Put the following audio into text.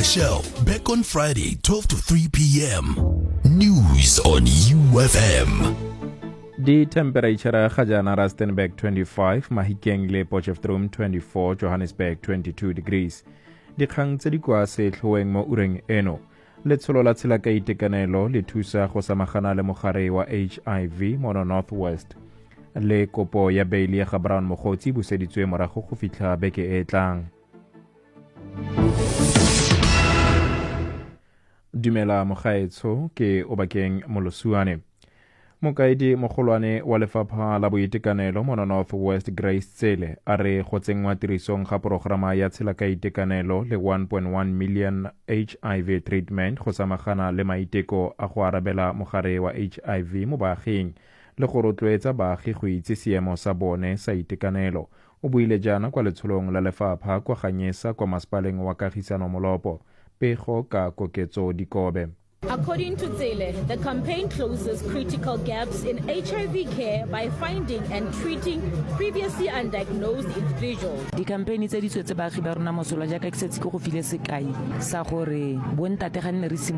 Show, back on Friday, 12 to 3 p.m. News on UFM. Di temperature ga jana Rustenburg 25, Mahikeng le Potchefstroom 24, Johannesburg 22 degrees. Dikgang tse di kwa setlhoeng mo ureng eno. Letsholo la tshela ka itekanelo le thusa go samagana le mogare wa HIV mo Northwest. Le kopo ya bail ya ga Brown Mogotsi buseditswe morago go fitlha beke e tlang. Dumela mogaetsho ke Obakeng Molosuane. Mokaedi mogolwane wa lefapha la boitekanelo mo Northwest Grace Tsele a re go tsengwa tirisong ga programa ya tshela ka itekanelo le 1.1 million HIV treatment go samagana le maiteko a go arabela mogare wa HIV mo baaging le go rotloetsa baagi go itse seemo sa bone sa itekanelo. O buile jana kwa letsholong la lefapha kwa Ganyesa kwa masepaleng wa Kagisano Molopo pego ka koketso dikobe. According to Tsele, the campaign closes critical gaps in HIV care by finding and treating previously undiagnosed individuals. Di-campaign tse di tswetse baagi ba rona mosola jaaka ke setse ke go file sekai sa gore bontate ga nne re